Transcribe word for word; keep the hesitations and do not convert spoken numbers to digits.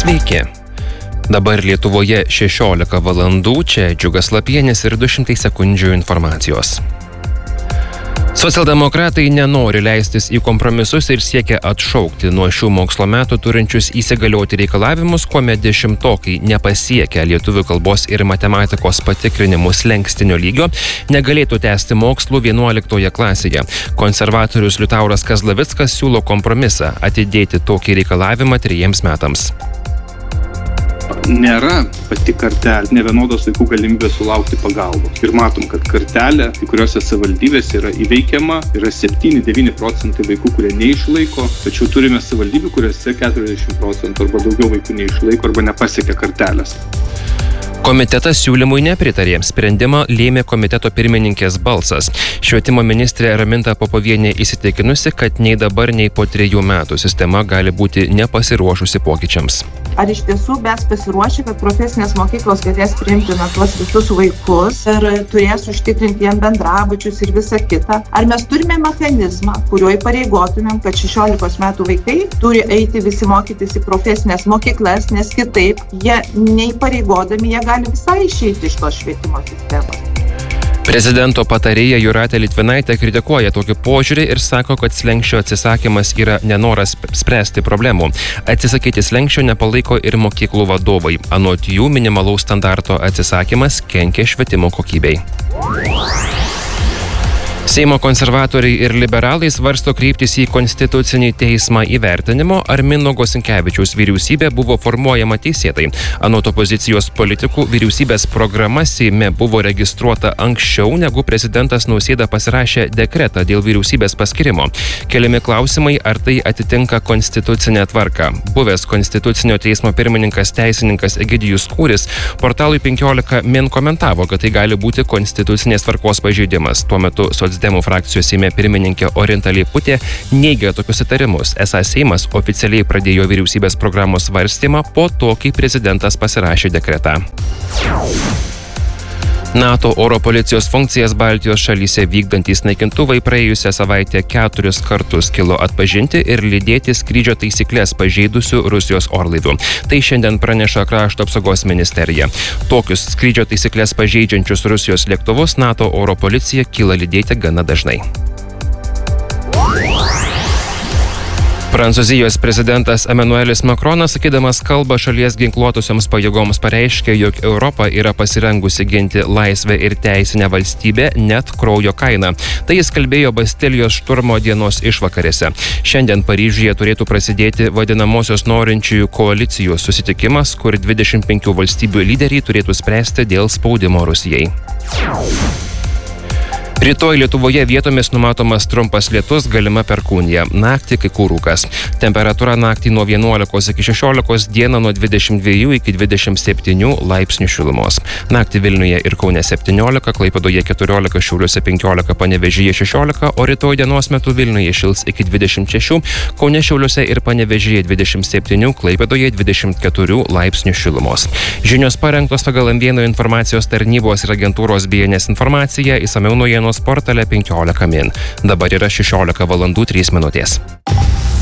Sveiki. Dabar Lietuvoje šešiolika valandų, čia Džiugas Lapienis ir du šimtai sekundžių informacijos. Socialdemokratai nenori leistis į kompromisus ir siekia atšaukti nuo šių mokslo metų turinčius įsigalioti reikalavimus, kuomet dešimtokai nepasiekę lietuvių kalbos ir matematikos patikrinimų slenkstinio lygio negalėtų tęsti mokslų vienuoliktoje klasėje. Konservatorius Liutauras Kazlavickas siūlo kompromisą atidėti tokį reikalavimą trejiems metams. Nėra pati kartelė, nevienodos vaikų galimybės sulaukti pagalbos. Ir matom, kad kartelė kai kuriuose savivaldybėse yra įveikiama, yra septyni devyni procentai vaikų, kurie neišlaiko, tačiau turime savivaldybių, kuriuose keturiasdešimt procentų arba daugiau vaikų neišlaiko arba nepasiekia kartelės. Komitetas siūlymui nepritarė. Sprendimą lėmė komiteto pirmininkės balsas. Švietimo ministrė Raminta Popovienė įsitikinusi, kad nei dabar, nei po trejų metų sistema gali būti nepasiruošusi pokyčiams. Ar iš tiesų mes pasiruošę, kad profesinės mokyklos galės priimti na tuos visus vaikus ir turės užtikrinti jiem bendrabučius ir visa kita? Ar mes turime mechanizmą, kuriuo įpareigotumėm, kad šešiolikos metų vaikai turi eiti visi mokytis į profesinės mokyklas, nes kitaip jie neįpareigodami, jie gali visai išeiti iš tos švietimo sistemos? Prezidento patarėja Jūratė Litvinaitė kritikuoja tokį požiūrį ir sako, kad slenksčio atsisakymas yra nenoras spręsti problemų. Atsisakyti slenksčio nepalaiko ir mokyklų vadovai. Anot jų minimalaus standarto atsisakymas kenkia švietimo kokybei. Seimo konservatoriai ir liberalai svarsto kreiptis į Konstitucinį teismą įvertinimo, ar Mindaugo Sinkevičiaus vyriausybė buvo formuojama teisėtai. Anot opozicijos politikų, vyriausybės programa Seime buvo registruota anksčiau, negu prezidentas Nausėda pasirašė dekretą dėl vyriausybės paskirimo. Keliami klausimai, ar tai atitinka konstitucinę tvarką. Buvęs Konstitucinio teismo pirmininkas teisininkas Egidijus Kūris portalui penkiolika min komentavo, kad tai gali būti konstitucinės tvarkos pažeidimas. Tuo metu Socdemų frakcijos Seime pirmininkė Orinta Leiputė neigia tokius įtarimus. Esą Seimas oficialiai pradėjo vyriausybės programos svarstymą po to, kai prezidentas pasirašė dekretą. NATO oro policijos funkcijas Baltijos šalyse vykdantys naikintuvai praėjusią savaitę keturis kartus kilo atpažinti ir lydėti skrydžio taisyklės pažeidusių Rusijos orlaivių. Tai šiandien praneša Krašto apsaugos ministerija. Tokius skrydžio taisyklės pažeidžiančius Rusijos lėktuvus NATO oro policija kyla lydėti gana dažnai. Prancūzijos prezidentas Emmanuelis Macronas, sakydamas kalbą šalies ginkluotosioms pajėgoms, pareiškė, jog Europa yra pasirengusi ginti laisvę ir teisinę valstybę net kraujo kaina. Tai jis kalbėjo Bastilijos šturmo dienos išvakarėse. Šiandien Paryžiuje turėtų prasidėti vadinamosios norinčiųjų koalicijų susitikimas, kur dvidešimt penkių valstybių lyderiai turėtų spręsti dėl spaudimo Rusijai. Rytoj Lietuvoje vietomis numatomas trumpas lietus, galima perkūnija. Naktį kai kur rūkas. Temperatūra naktį nuo vienuolikos iki šešiolikos, dieną nuo dvidešimt dviejų iki dvidešimt septynių laipsnių šilumos. Naktį Vilniuje ir Kaune septyniolika, Klaipėdoje keturiolika, Šiauliuose penkiolika, Panevėžyje šešiolika, o rytoj dienos metu Vilniuje šils iki dvidešimt šešių, Kaune, Šiauliuose ir Panevėžyje dvidešimt septynių, Klaipėdoje dvidešimt keturių laipsnių šilumos. Žinios parengtos pagal M vieno informacijos tarnybos ir agentūros B N S informaciją, išsamiau naujienų portale penkiolika min. Dabar yra šešiolika valandų trys minutės.